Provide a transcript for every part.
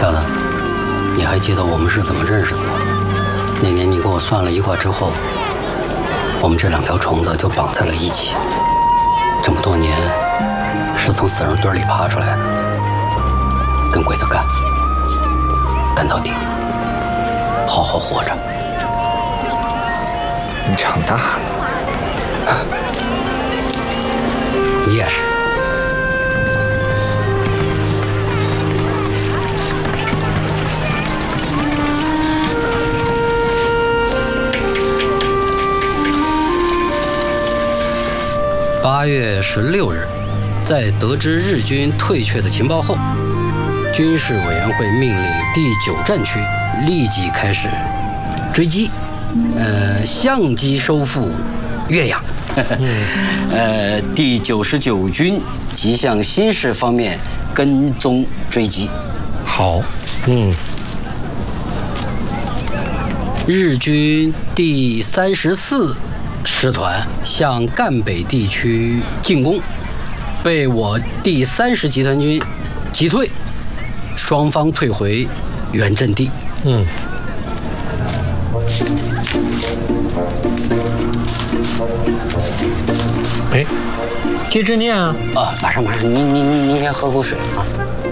小子，你还记得我们是怎么认识的吗？那年你给我算了一卦之后，我们这两条虫子就绑在了一起。这么多年，是从死人堆里爬出来的，跟鬼子干，干到底，好好活着。 你长大了， 你也是。8月16日，在得知日军退却的情报后，军事委员会命令第9战区立即开始追击，相机收复岳阳。第99军即向新市方面跟踪追击。 好， 日军第34师团向赣北地区进攻，被我第30集团军击退，双方退回原阵地。 哎，接着念啊！ 马上，您先喝口水啊。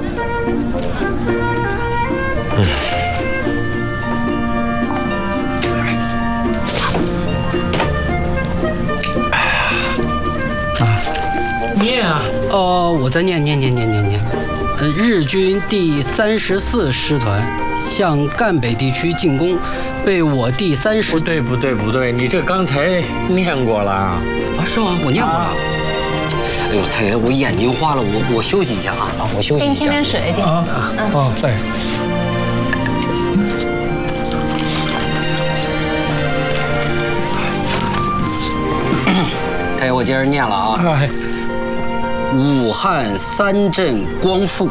念啊！ 我再念。日军第34师团向赣北地区进攻，被我第30…… 不对，你这刚才念过了啊？ 是吗？我念过了。哎呦，太爷，我眼睛花了，我休息一下啊！我休息一下。 给你添点水，点。 对。 太爷，我接着念了啊。武汉3镇光复。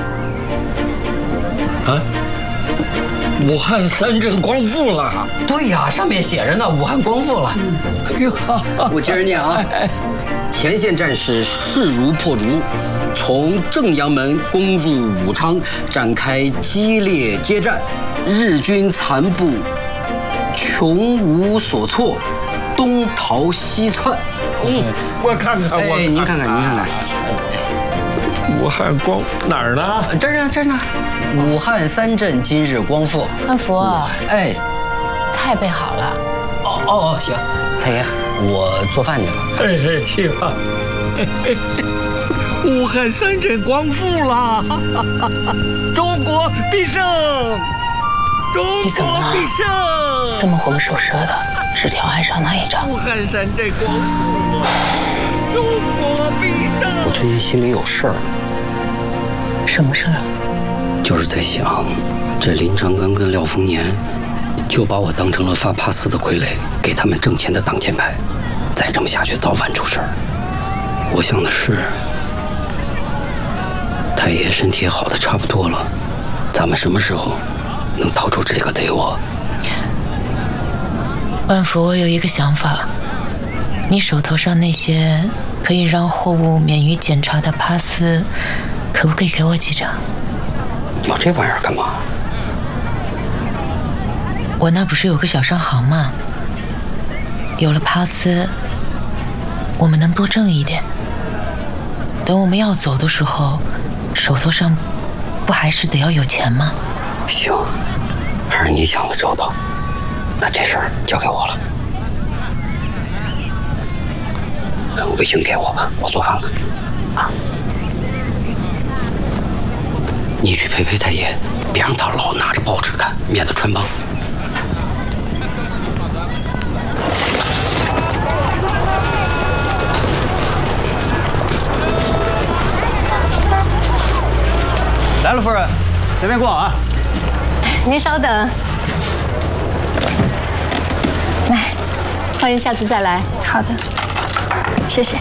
武汉3镇光复了。 对呀，上面写着呢，武汉光复了。我接着念啊。前线战士势如破竹，从正阳门攻入武昌，展开激烈接战。日军残部穷无所措，东逃西窜。 我看看， 您看看。 武汉光哪儿呢？ 这儿呢。武汉3镇今日光复。 万福，菜备好了。 行，太爷，我做饭去了。 去吧。武汉3镇光复了，中国必胜！中国必胜！ 这么魂不守舍的，纸条还少拿一张。 武汉3镇光复了，中国必胜！ 我最近心里有事儿。 什么事儿？ 就是在想，这林长庚跟廖丰年就把我当成了发帕斯的傀儡，给他们挣钱的挡箭牌。再这么下去，早晚出事儿。我想的是，太爷身体也好的差不多了，咱们什么时候能逃出这个贼窝？ 万福，我有一个想法，你手头上那些可以让货物免于检查的帕斯，可不可以给我几张？ 要这玩意儿干嘛？ 我那不是有个小商行吗？有了帕斯，我们能多挣一点。等我们要走的时候，手头上不还是得要有钱吗？ 行，还是你想的周到。那这事儿交给我了。微信给我吧，我做饭了。你去陪太爷，别让他老拿着报纸看，免得穿帮。 来了，夫人，随便逛啊。 您稍等。来，欢迎下次再来。好的，谢谢。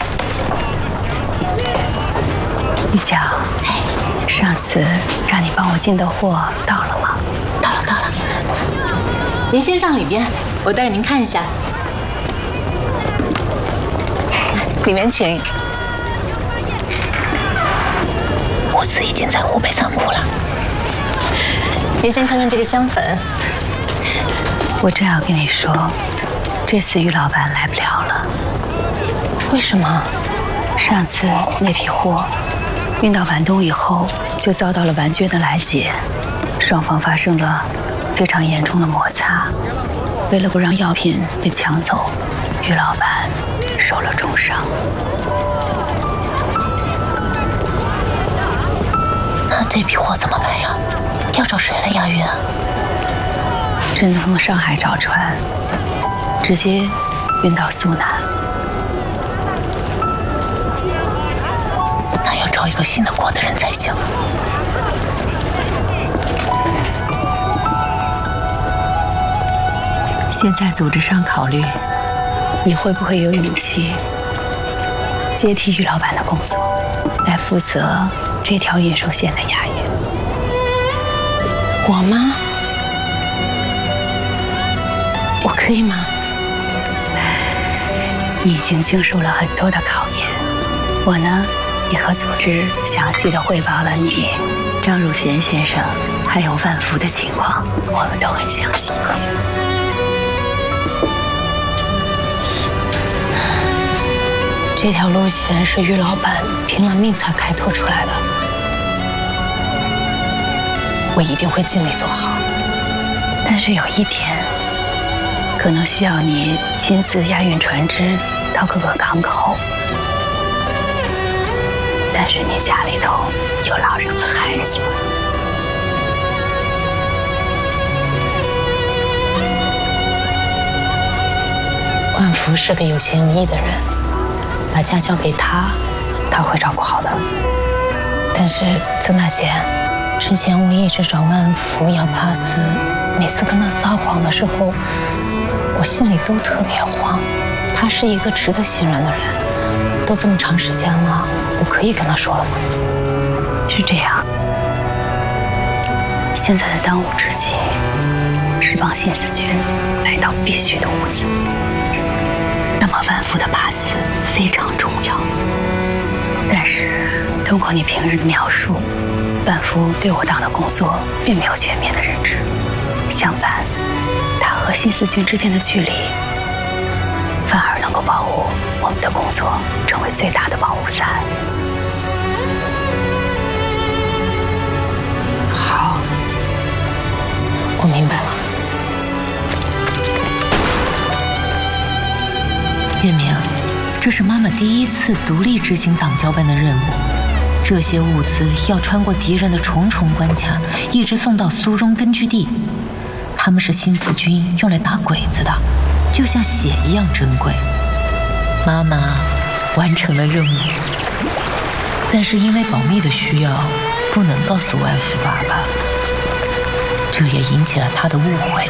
玉娇，上次让你帮我进的货到了吗？到了。您先上里边，我带您看一下。里面请。物资已经在湖北仓库了。 你先看看这个香粉。 我正要跟你说，这次于老板来不了了。 为什么？ 上次那批货运到皖东以后，就遭到了皖军的来劫，双方发生了非常严重的摩擦。为了不让药品被抢走，于老板受了重伤。 那这批货怎么办呀？要找谁来押运啊？ 只能从上海找船，直接运到苏南。 那要找一个信得过的人才行。 现在组织上考虑，你会不会有勇气接替于老板的工作，来负责这条运输线的押运？ 我吗？我可以吗？ 你已经经受了很多的考验，我呢也和组织详细的汇报了你、张汝贤先生还有万福的情况，我们都很相信。 这条路线是于老板拼了命才开拓出来的，我一定会尽力做好。 但是有一点，可能需要你亲自押运船只到各个港口。但是你家里头有老人和孩子。 万福是个有钱有义的人，把家交给他，他会照顾好的。但是曾大贤，之前我一直找万福要帕斯，每次跟他撒谎的时候，我心里都特别慌。他是一个值得信任的人，都这么长时间了，我可以跟他说了吗？ 是这样，现在的当务之急是帮新四军买到必须的物资。那么万福的帕斯非常重要，但是通过你平日的描述，万福对我党的工作并没有全面的认知，相反，他和新四军之间的距离反而能够保护我们的工作成为最大的保护伞。 好，我明白了。月明，这是妈妈第一次独立执行党交办的任务。这些物资要穿过敌人的重重关卡，一直送到苏中根据地。他们是新四军用来打鬼子的，就像血一样珍贵。妈妈完成了任务，但是因为保密的需要，不能告诉万福爸爸，这也引起了他的误会。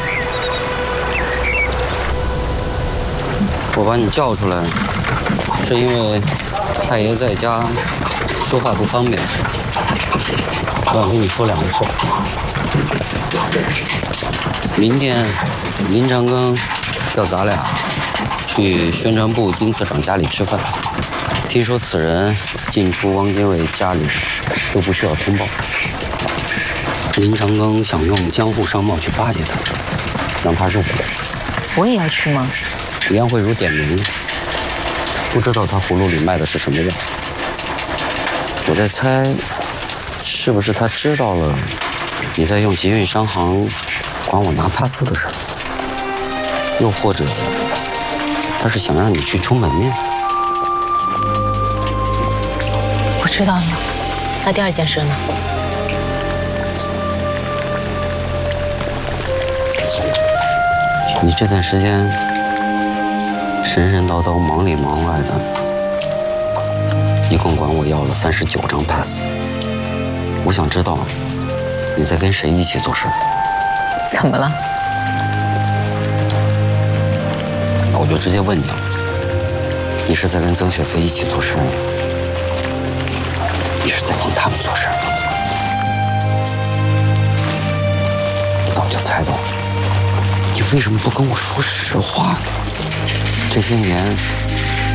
我把你叫出来，是因为太爷在家说话不方便，我想跟你说两个事。明天林长庚要咱俩去宣传部金次长家里吃饭，听说此人进出汪精卫家里都不需要通报。林长庚想用江户商贸去巴结他，让他入伙。 我也要去吗？ 颜慧茹点名，不知道他葫芦里卖的是什么药。我在猜，是不是他知道了你在用集运商行管我拿帕斯的事儿？又或者他是想让你去充门面？ 我知道了。那第二件事呢？ 你这段时间神神叨叨、忙里忙外的，一共管我要了39张 pass。我想知道你在跟谁一起做事？ 怎么了？ 那我就直接问你了，你是在跟曾雪飞一起做事呢？你是在帮他们做事？我早就猜到了，你为什么不跟我说实话呢？这些年